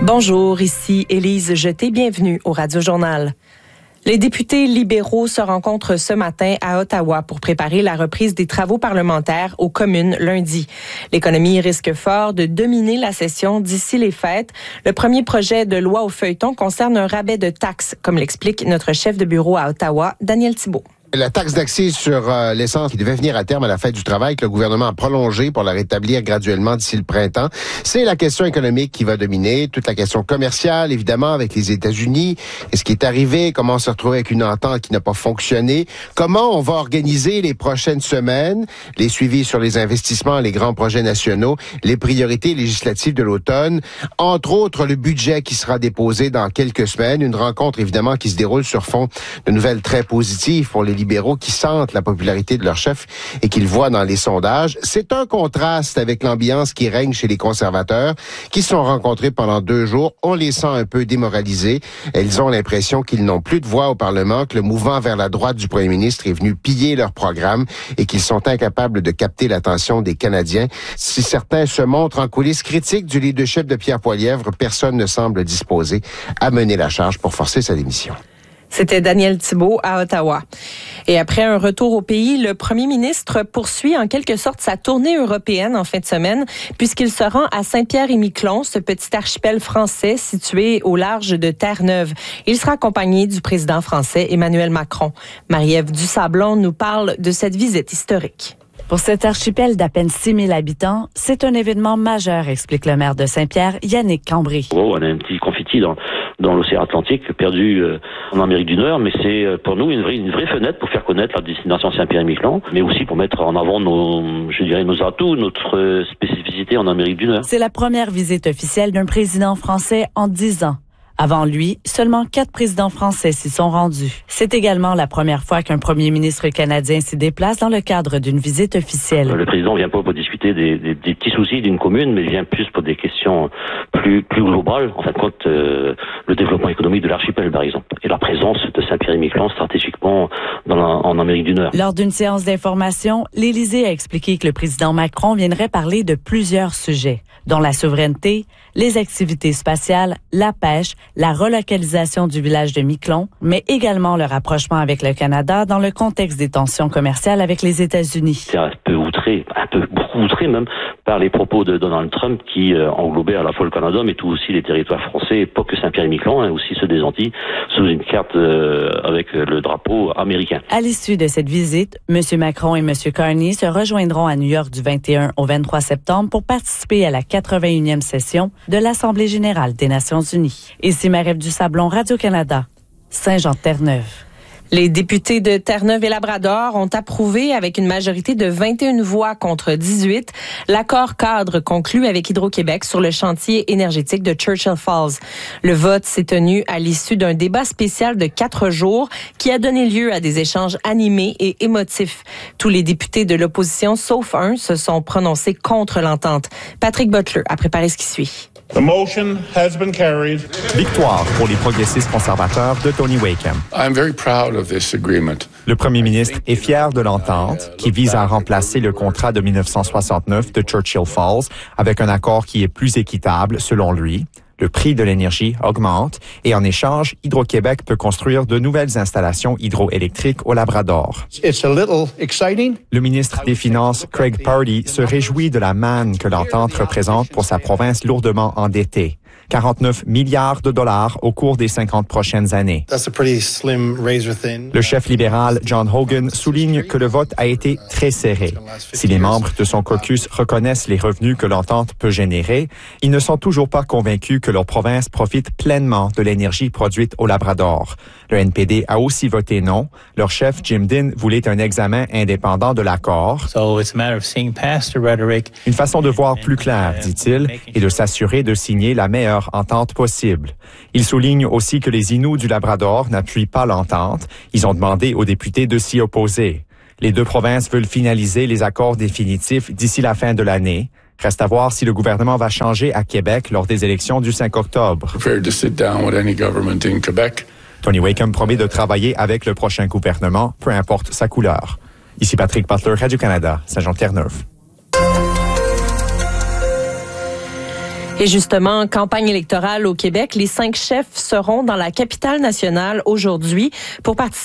Bonjour, ici Élise Jeté, bienvenue au Radio Journal. Les députés libéraux se rencontrent ce matin à Ottawa pour préparer la reprise des travaux parlementaires aux communes lundi. L'économie risque fort de dominer la session d'ici les fêtes. Le premier projet de loi au feuilleton concerne un rabais de taxes, comme l'explique notre chef de bureau à Ottawa, Daniel Thibeault. La taxe d'accise sur l'essence qui devait venir à terme à la fête du travail, que le gouvernement a prolongé pour la rétablir graduellement d'ici le printemps, c'est la question économique qui va dominer. Toute la question commerciale, évidemment, avec les États-Unis. Qu'est-ce qui est arrivé? Comment on se retrouve avec une entente qui n'a pas fonctionné? Comment on va organiser les prochaines semaines? Les suivis sur les investissements, les grands projets nationaux, les priorités législatives de l'automne. Entre autres, le budget qui sera déposé dans quelques semaines. Une rencontre, évidemment, qui se déroule sur fond de nouvelles très positives pour les libéraux qui sentent la popularité de leur chef et qu'ils voient dans les sondages. C'est un contraste avec l'ambiance qui règne chez les conservateurs qui se sont rencontrés pendant 2 jours. On les sent un peu démoralisés. Ils ont l'impression qu'ils n'ont plus de voix au Parlement, que le mouvement vers la droite du premier ministre est venu piller leur programme et qu'ils sont incapables de capter l'attention des Canadiens. Si certains se montrent en coulisses critiques du leadership de Pierre Poilievre, personne ne semble disposé à mener la charge pour forcer sa démission. C'était Daniel Thibeault à Ottawa. Et après un retour au pays, le premier ministre poursuit en quelque sorte sa tournée européenne en fin de semaine, puisqu'il se rend à Saint-Pierre-et-Miquelon, ce petit archipel français situé au large de Terre-Neuve. Il sera accompagné du président français Emmanuel Macron. Marie-Ève Dusablon nous parle de cette visite historique. Pour cet archipel d'à peine 6 000 habitants, c'est un événement majeur, explique le maire de Saint-Pierre, Yannick Cambry. On a un petit confetti dans l'océan Atlantique perdu en Amérique du Nord, mais c'est pour nous une vraie fenêtre pour faire connaître la destination Saint-Pierre-et-Miquelon, mais aussi pour mettre en avant nos atouts, notre spécificité en Amérique du Nord. C'est la première visite officielle d'un président français en 10 ans. Avant lui, seulement 4 présidents français s'y sont rendus. C'est également la première fois qu'un premier ministre canadien s'y déplace dans le cadre d'une visite officielle. Le président vient pas pour discuter des petits soucis d'une commune, mais il vient plus pour des questions plus globales. En fin de compte, le développement économique de l'archipel, par exemple, et la présence de Saint-Pierre-et-Miquelon stratégiquement en Amérique du Nord. Lors d'une séance d'information, l'Élysée a expliqué que le président Macron viendrait parler de plusieurs sujets, dont la souveraineté, les activités spatiales, la pêche, la relocalisation du village de Miquelon, mais également le rapprochement avec le Canada dans le contexte des tensions commerciales avec les États-Unis. C'est beaucoup outré même, par les propos de Donald Trump qui englobaient à la fois le Canada, mais tout aussi les territoires français, pas que Saint-Pierre-et-Miquelon, aussi ceux des Antilles, sous une carte avec le drapeau américain. À l'issue de cette visite, M. Macron et M. Carney se rejoindront à New York du 21 au 23 septembre pour participer à la 81e session de l'Assemblée générale des Nations unies. Ici Marie-Ève Dusablon, Radio-Canada, Saint-Jean-de-Terre-Neuve. Les députés de Terre-Neuve et Labrador ont approuvé avec une majorité de 21 voix contre 18 l'accord cadre conclu avec Hydro-Québec sur le chantier énergétique de Churchill Falls. Le vote s'est tenu à l'issue d'un débat spécial de 4 jours qui a donné lieu à des échanges animés et émotifs. Tous les députés de l'opposition, sauf un, se sont prononcés contre l'entente. Patrick Butler a préparé ce qui suit. The motion has been carried. Victoire pour les progressistes conservateurs de Tony Wakeham. I'm very proud of this agreement. Le premier ministre est fier de l'entente qui vise à remplacer le contrat de 1969 de Churchill Falls avec un accord qui est plus équitable selon lui. Le prix de l'énergie augmente et en échange, Hydro-Québec peut construire de nouvelles installations hydroélectriques au Labrador. It's a little exciting. Le ministre des Finances, Craig Pardee, se réjouit de la manne que l'entente représente pour sa province lourdement endettée. 49 milliards de dollars au cours des 50 prochaines années. That's a pretty slim razor thin. Le chef libéral John Hogan souligne que le vote a été très serré. Si les membres de son caucus reconnaissent les revenus que l'entente peut générer, ils ne sont toujours pas convaincus que leur province profite pleinement de l'énergie produite au Labrador. Le NPD a aussi voté non. Leur chef Jim Dinn voulait un examen indépendant de l'accord. Une façon de voir plus clair, dit-il, et de s'assurer de signer la meilleure entente possible. Il souligne aussi que les Inuits du Labrador n'appuient pas l'entente. Ils ont demandé aux députés de s'y opposer. Les 2 provinces veulent finaliser les accords définitifs d'ici la fin de l'année. Reste à voir si le gouvernement va changer à Québec lors des élections du 5 octobre. Tony Wakeham promet de travailler avec le prochain gouvernement, peu importe sa couleur. Ici Patrick Butler, Radio-Canada, Saint-Jean-de-Terre-Neuve. Et justement, campagne électorale au Québec, les 5 chefs seront dans la capitale nationale aujourd'hui pour participer